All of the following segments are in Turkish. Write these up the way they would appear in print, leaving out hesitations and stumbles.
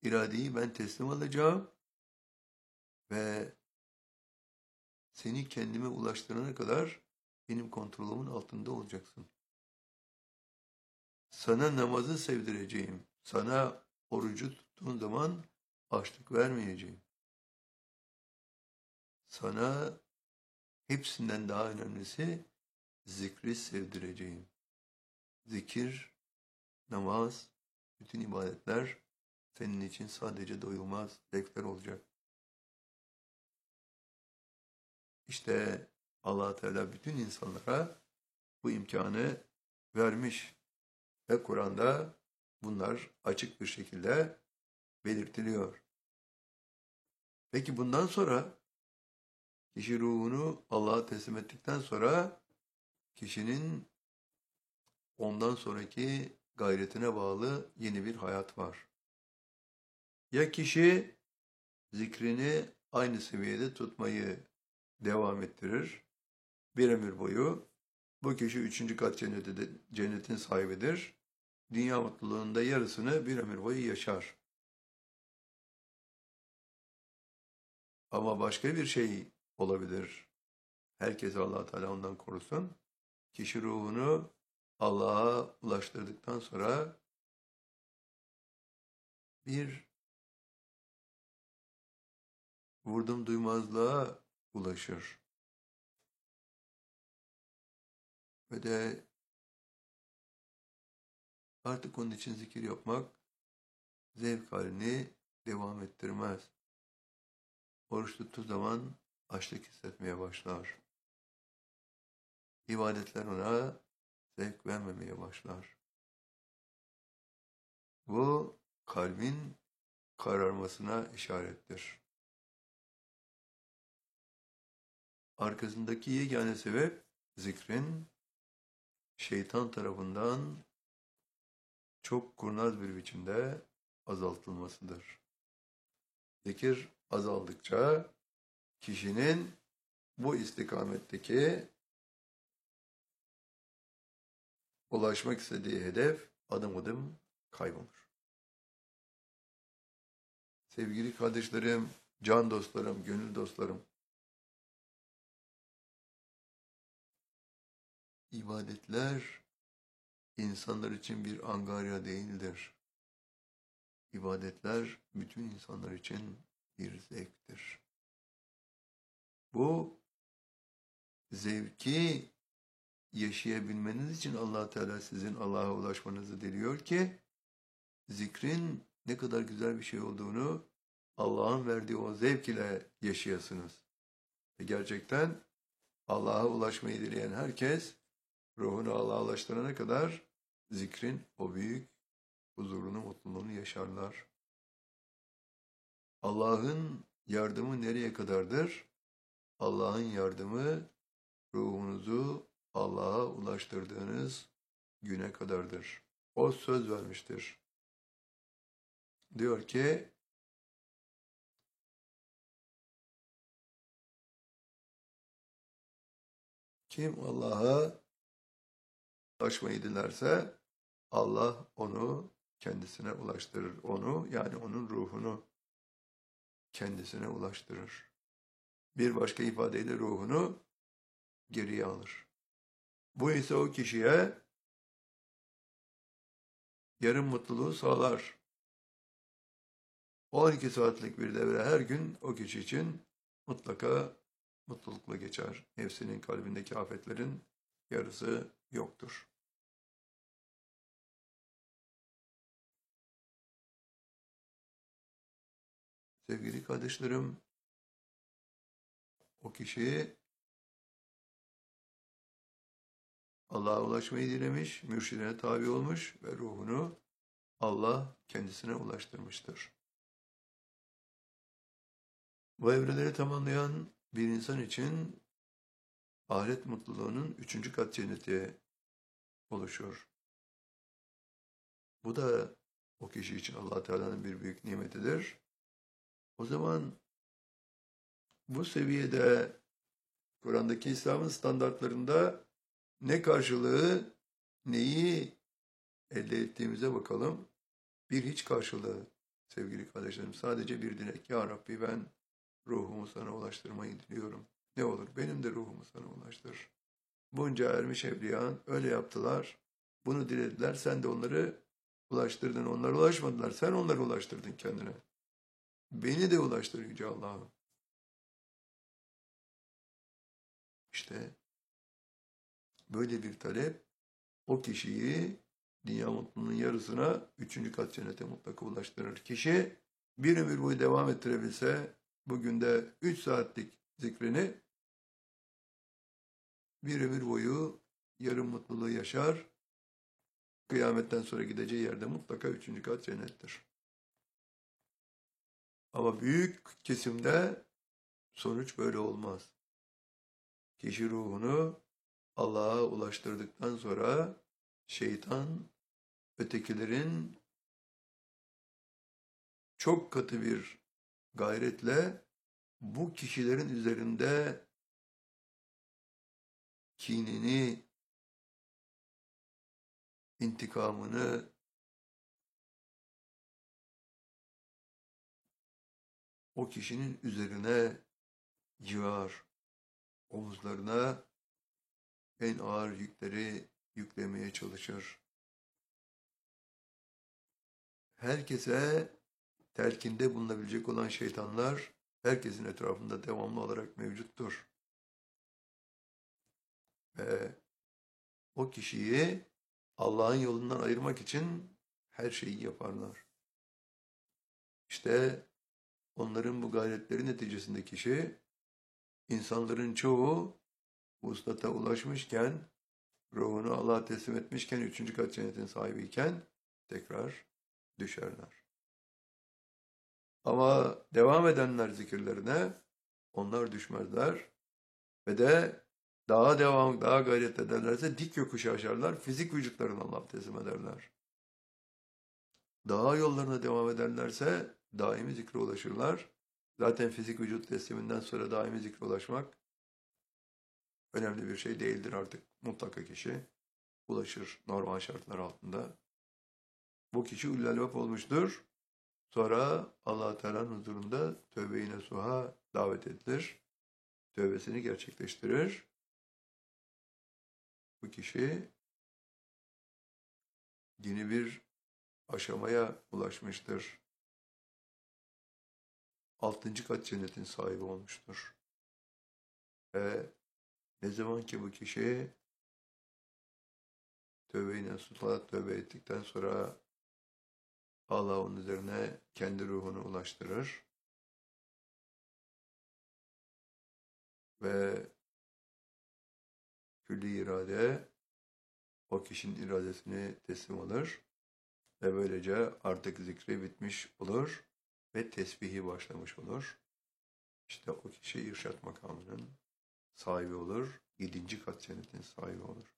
iradeyi ben teslim alacağım ve seni kendime ulaştırana kadar benim kontrolümün altında olacaksın. Sana namazı sevdireceğim. Sana orucu tuttuğun zaman açlık vermeyeceğim. Sana hepsinden daha önemlisi zikri sevdireceğim. Zikir, namaz, bütün ibadetler senin için sadece doyulmaz zevkler olacak. İşte Allah Teala bütün insanlara bu imkanı vermiş ve Kur'an'da bunlar açık bir şekilde belirtiliyor. Peki bundan sonra kişi ruhunu Allah'a teslim ettikten sonra kişinin ondan sonraki gayretine bağlı yeni bir hayat var. Ya kişi zikrini aynı seviyede tutmayı devam ettirir bir ömür boyu. Bu kişi 3. kat cennetin sahibidir. Dünya mutluluğunda yarısını bir ömür boyu yaşar. Ama başka bir şey olabilir. Herkes Allah Teala ondan korusun. Kişi ruhunu Allah'a ulaştırdıktan sonra bir vurdum duymazlığa ulaşır. Ve de artık onun için zikir yapmak zevk halini devam ettirmez. Oruç tuttuğu zaman açlık hissetmeye başlar. İbadetler ona zevk vermemeye başlar. Bu kalbin kararmasına işarettir. Arkasındaki yegane sebep zikrin şeytan tarafından çok kurnaz bir biçimde azaltılmasıdır. Zikir azaldıkça kişinin bu istikametteki ulaşmak istediği hedef adım adım kaybolur. Sevgili kardeşlerim, can dostlarım, gönül dostlarım, ibadetler insanlar için bir angarya değildir. İbadetler bütün insanlar için bir zevktir. Bu zevki yaşayabilmeniz için Allah Teala sizin Allah'a ulaşmanızı diliyor ki zikrin ne kadar güzel bir şey olduğunu Allah'ın verdiği o zevk ile yaşayasınız. Ve gerçekten Allah'a ulaşmayı dileyen herkes ruhunu Allah'a ulaştırana kadar zikrin o büyük huzurunu, mutluluğunu yaşarlar. Allah'ın yardımı nereye kadardır? Allah'ın yardımı ruhunuzu Allah'a ulaştırdığınız güne kadardır. O söz vermiştir. Diyor ki, kim Allah'a ulaşmayı dilerse Allah onu kendisine ulaştırır. Onu yani onun ruhunu kendisine ulaştırır. Bir başka ifadeyle ruhunu geriye alır. Bu ise o kişiye yarım mutluluğu sağlar. 12 saatlik bir devre her gün o kişi için mutlaka mutlulukla geçer. Nefsinin kalbindeki afetlerin yarısı yoktur. Sevgili kardeşlerim, o kişi Allah'a ulaşmayı dilemiş, mürşidine tabi olmuş ve ruhunu Allah kendisine ulaştırmıştır. Bu evreleri tamamlayan bir insan için ahiret mutluluğunun 3. kat cenneti oluşur. Bu da o kişi için Allah Teala'nın bir büyük nimetidir. O zaman bu seviyede Kur'an'daki İslam'ın standartlarında ne karşılığı, neyi elde ettiğimize bakalım. Bir hiç karşılığı. sevgili kardeşlerim. Sadece bir dilek. Ya Rabbi ben ruhumu sana ulaştırmayı diliyorum. Ne olur benim de ruhumu sana ulaştır. Bunca ermiş evliyan öyle yaptılar. Bunu dilediler. Sen de onları ulaştırdın. Onlar ulaşmadılar. Sen onları ulaştırdın kendine. Beni de ulaştır Yüce Allah'ım. İşte böyle bir talep o kişiyi dünya mutluluğunun yarısına 3. kat cennete mutlaka ulaştırır. Kişi bir ömür boyu devam ettirebilse bugün de 3 saatlik zikrini bir ömür boyu yarım mutluluğu yaşar. Kıyametten sonra gideceği yerde mutlaka 3. kat cennettir. Ama büyük kesimde sonuç böyle olmaz. Kişi ruhunu Allah'a ulaştırdıktan sonra şeytan ötekilerin çok katı bir gayretle bu kişilerin üzerinde kinini, intikamını o kişinin üzerine yığar. Omuzlarına en ağır yükleri yüklemeye çalışır. Herkese telkinde bulunabilecek olan şeytanlar herkesin etrafında devamlı olarak mevcuttur. Ve o kişiyi Allah'ın yolundan ayırmak için her şeyi yaparlar. İşte onların bu gayretleri neticesinde kişi, insanların çoğu vuslata ulaşmışken, ruhunu Allah'a teslim etmişken, 3. kat cennetin sahibiyken tekrar düşerler. Ama devam edenler zikirlerine onlar düşmezler ve de daha gayret ederlerse dik yokuşu aşarlar, fizik vücutlarını Allah'a teslim ederler. Daha yollarına devam ederlerse daimi zikre ulaşırlar. Zaten fizik vücut tesliminden sonra daimi zikre ulaşmak önemli bir şey değildir artık. Mutlaka kişi ulaşır normal şartlar altında. Bu kişi ulul albab olmuştur. Sonra Allah Teala'nın huzurunda tövbe-i nasuha davet edilir. Tövbesini gerçekleştirir. Bu kişi yeni bir aşamaya ulaşmıştır. 6. kat cennetin sahibi olmuştur. Ve ne zaman ki bu kişi tövbe-i nasuha tövbe ettikten sonra Allah onun üzerine kendi ruhunu ulaştırır. Ve külli irade o kişinin iradesini teslim alır. Ve böylece artık zikri bitmiş olur ve tesbihi başlamış olur. İşte o kişi irşat makamının sahibi olur. 7. kat cennetin sahibi olur.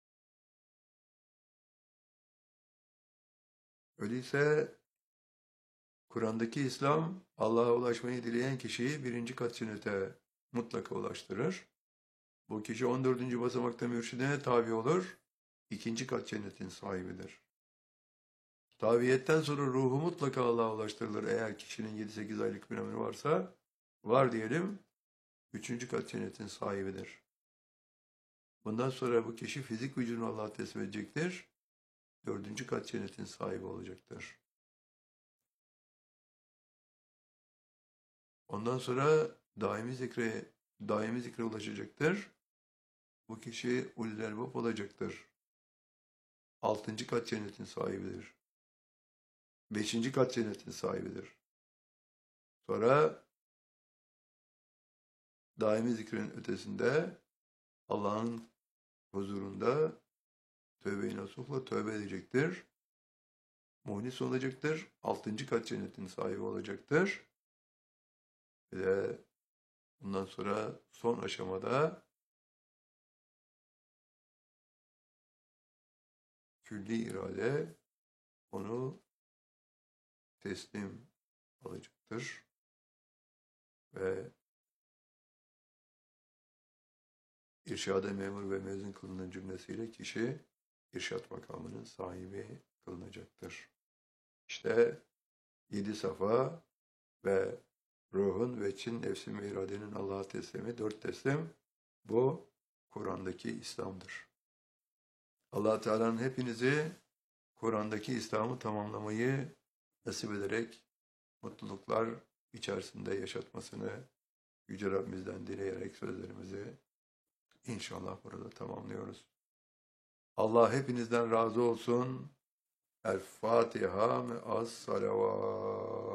Öyleyse Kur'an'daki İslam Allah'a ulaşmayı dileyen kişiyi 1. kat cennete mutlaka ulaştırır. Bu kişi 14. basamakta mürşidine tabi olur. 2. kat cennetin sahibidir. Tabiyetten sonra ruhu mutlaka Allah'a ulaştırılır. Eğer kişinin 7-8 aylık bir ömrü varsa, var diyelim, 3. kat cennetin sahibidir. Bundan sonra bu kişi fizik vücudunu Allah'a teslim edecektir. 4. kat cennetin sahibi olacaktır. Ondan sonra daimi zikre ulaşacaktır. Bu kişi ulul albab olacaktır. 6. kat cennetin sahibidir. 5. kat cennetin sahibidir. Sonra daimi zikrin ötesinde Allah'ın huzurunda tövbe-i nasuhla tövbe edecektir. Muhlis olacaktır. 6. kat cennetin sahibi olacaktır. Ve bundan sonra son aşamada külli irade onu teslim alacaktır. Ve irşada memur ve mezun kılınan cümlesiyle kişi irşat makamının sahibi kılınacaktır. İşte 7 safa ve ruhun ve Çin nefsim ve iradenin Allah'a teslimi, 4 teslim. Bu Kur'an'daki İslam'dır. Allah Teala'nın hepinizi Kur'an'daki İslam'ı tamamlamayı nasip ederek mutluluklar içerisinde yaşatmasını Yüce Rabbimizden dileyerek sözlerimizi inşallah burada tamamlıyoruz. Allah hepinizden razı olsun. El Fatiha ve as salavat.